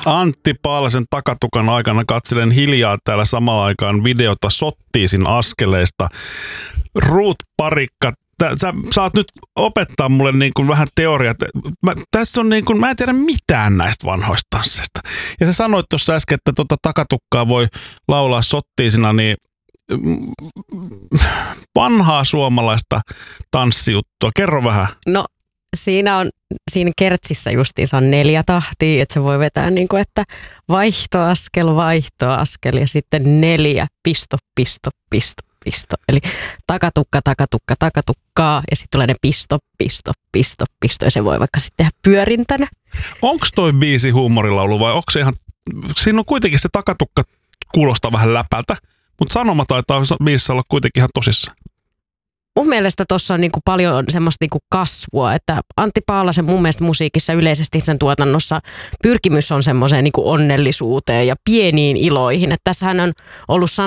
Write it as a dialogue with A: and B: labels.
A: Antti Paalasen takatukan aikana katselen hiljaa täällä samalla aikaan videota Sottiisin askeleista. Ruut Parikka, sä saat nyt opettaa mulle niin kuin vähän teoriat. Tässä on niin kuin, mä en tiedä mitään näistä vanhoista tansseista. Ja sä sanoit tuossa äsken, että takatukkaa voi laulaa Sottiisina, niin vanhaa suomalaista tanssijuttua. Kerro vähän.
B: No siinä kertsissä justiinsa on 4 tahtia, että se voi vetää niin kuin, että vaihtoaskel ja sitten 4 pisto. Eli takatukkaa ja sitten tulee ne pisto ja se voi vaikka sitten tehdä pyörintänä.
A: Onko toi biisi huumorilaulu vai onko se ihan, siinä on kuitenkin se takatukka kuulostaa vähän läpältä, mutta sanoma taitaa biisissä olla kuitenkin ihan tosissaan.
B: Mun mielestä tuossa on niinku paljon semmoista niinku kasvua, että Antti Paalasen mun mielestä musiikissa yleisesti sen tuotannossa pyrkimys on semmoiseen niinku onnellisuuteen ja pieniin iloihin. Että tässähän on ollut